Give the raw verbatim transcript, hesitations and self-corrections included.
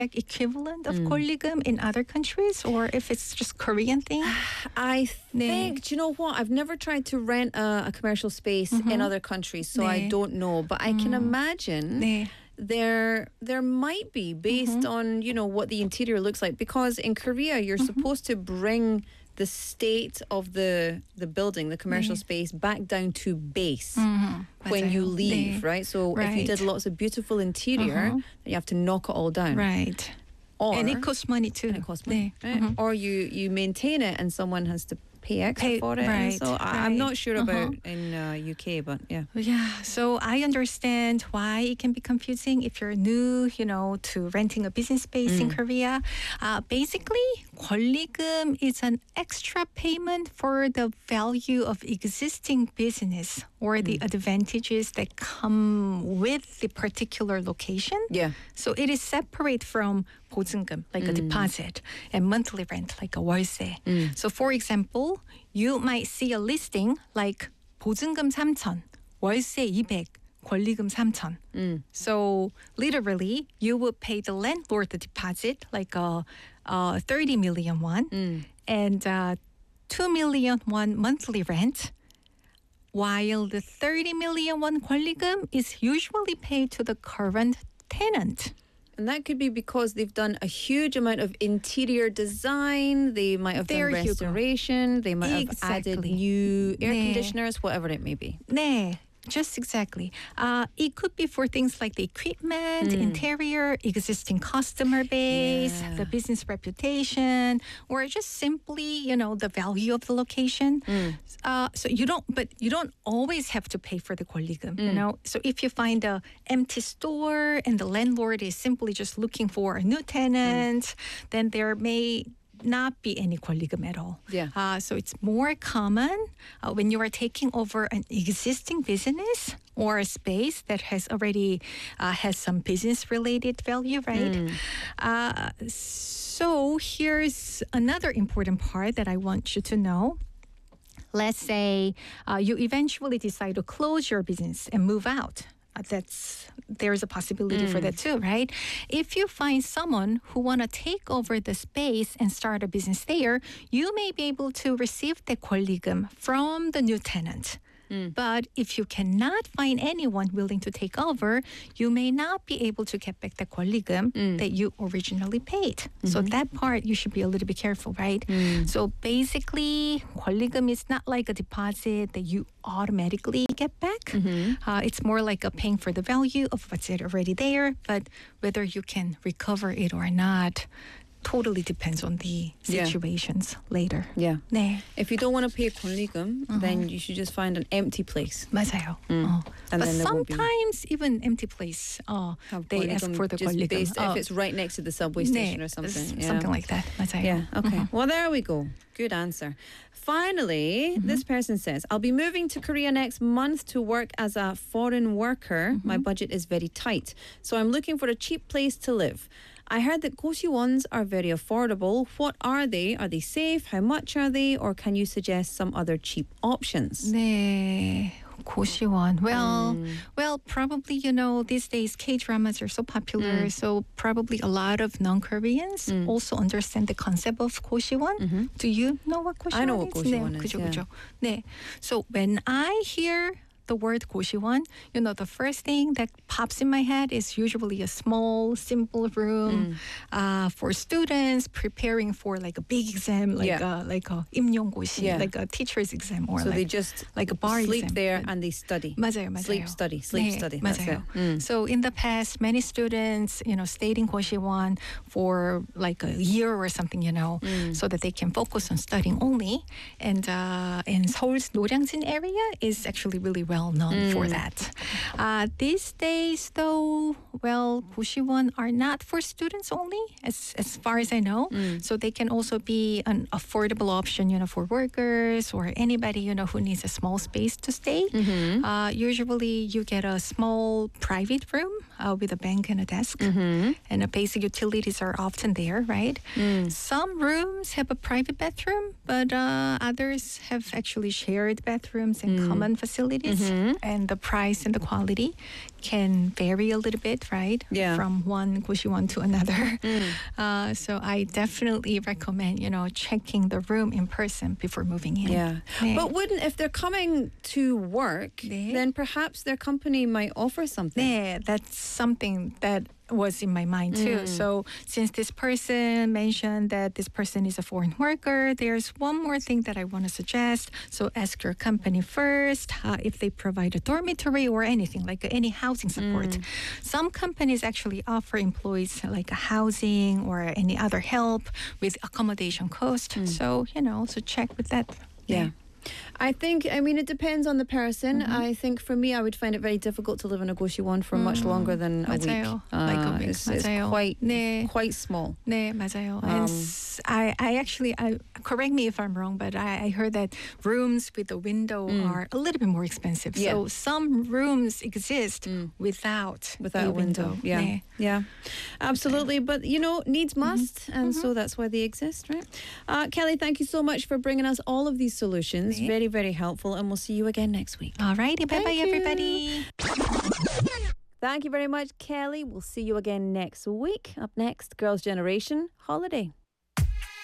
equivalent of 권리금 in other countries, or if it's just Korean thing? I 네. think, do you know what? I've never tried to rent a, a commercial space in other countries, so I 네. don't know. But I can imagine 네. there there might be based on, you know, what the interior looks like. Because in Korea, you're supposed to bring the state of the the building, the commercial 네. space, back down to base 음, when 맞아요. you leave, 네. right? So if you Right. did lots of beautiful interior, Uh-huh. you have to knock it all down. Right. Or, And it costs money too. and it costs money. 네. Right? Mhm. Or you, you maintain it and someone has to pay extra Pay- for it. And right, so I, I'm right. not sure about Uh-huh. in uh, U K, but yeah. Yeah, so I understand why it can be confusing if you're new, you know, to renting a business space in Korea. Uh, basically, 권리금 is an extra payment for the value of existing business or the advantages that come with the particular location. Yeah. So it is separate from 보증금, like a deposit, and monthly rent, like a 월세. So for example, you might see a listing like 보증금 삼천, 월세 이백, 권리금 삼천. So literally, you would pay the landlord the deposit, like a, a thirty million won, and uh, two million won monthly rent, while the thirty million won 권리금 is usually paid to the current tenant. And that could be because they've done a huge amount of interior design. They might have There done you go. restoration. They might have added Exactly. new air 네. conditioners, whatever it may be. 네. Just exactly. Uh, it could be for things like the equipment, interior, existing customer base, Yeah. the business reputation, or just simply, you know, the value of the location. Uh, so you don't, but you don't always have to pay for the 권리금, you know. So if you find a empty store and the landlord is simply just looking for a new tenant, then there may not be any 권리금 at all. Yeah. Uh, so it's more common uh, when you are taking over an existing business or a space that has already uh, has some business related value, right? Uh, so here's another important part that I want you to know. Let's say uh, you eventually decide to close your business and move out. Uh, that's there's a possibility for that too, right? If you find someone who want to take over the space and start a business there, you may be able to receive the 권리금 from the new tenant. But if you cannot find anyone willing to take over, you may not be able to get back the 권리금 that you originally paid. So that part you should be a little bit careful, right? So basically, 권리금 is not like a deposit that you automatically get back. Uh, it's more like a paying for the value of what's already there, but whether you can recover it or not totally depends on the Yeah. situations later. Yeah. 네. If you don't want to pay 권리금, then you should just find an empty place. 맞아요. 어. And But then there won't be- sometimes even empty place, uh, Have they ask 권리금 for the just 권리금. based, 어. if it's right next to the subway 네, station or something. s- Yeah. something like that. 맞아요. Yeah, okay. Well, there we go. Good answer. Finally, this person says, I'll be moving to Korea next month to work as a foreign worker. My budget is very tight, so I'm looking for a cheap place to live. I heard that 고시원s are very affordable. What are they? Are they safe? How much are they? Or can you suggest some other cheap options? 네. 고시원. Well, well, probably, you know, these days K-dramas are so popular, so probably a lot of non-Koreans also understand the concept of 고시원. Do you know what 고시원 I know what is? 고시원 네, is, 그죠, yeah. 그죠. 네. So when I hear the word 고시원, you know, the first thing that pops in my head is usually a small, simple room uh, for students preparing for like a big exam, like Yeah. a like a 임용고시, Yeah. like a teacher's exam, or So like they just like a bar sleep exam. there and they study. 맞아요, 맞아요. Sleep, study, sleep, 네, study. That's 맞아요. it. So in the past, many students, you know, stayed in 고시원 for like a year or something, you know, so that they can focus on studying only. And uh, in Seoul's 노량진 area is actually really well known for that. Uh, these days, though, well, 고시원 are not for students only, as as far as I know. So they can also be an affordable option, you know, for workers or anybody, you know, who needs a small space to stay. Uh, usually, you get a small private room uh, with a bank and a desk, and the basic utilities are often there, right? Some rooms have a private bathroom, but uh, others have actually shared bathrooms and common facilities, and the price and the quality can vary a little bit, right? Yeah. From one go시원 to another. Uh, so I definitely recommend, you know, checking the room in person before moving in. Yeah. 네. But wouldn't, if they're coming to work, 네. then perhaps their company might offer something. 네, that's something that was in my mind too. So since this person mentioned that this person is a foreign worker, there's one more thing that I want to suggest. So ask your company first uh, if they provide a dormitory or anything like any housing support. Some companies actually offer employees like a housing or any other help with accommodation cost. So, you know, so check with that. Yeah. I think, I mean, it depends on the person. Mm-hmm. I think for me, I would find it very difficult to live in a go시원 for much longer than a 맞아요. week. Like a Uh, week. It's, it's 맞아요. quite, 네. quite small. 네, 맞아요. Um, and s- I, I actually, I, correct me if I'm wrong, but I, I heard that rooms with a window are a little bit more expensive. Yeah. So some rooms exist without Without a a window. Yeah. 네. Yeah. Absolutely. But, you know, needs must. And so that's why they exist, right? Uh, Kelly, thank you so much for bringing us all of these solutions. 네. Very, very helpful. And we'll see you again next week. Alrighty, bye bye Thank you. everybody. Thank you very much, Kelly. We'll see you again next week. Up next, Girls' Generation Holiday.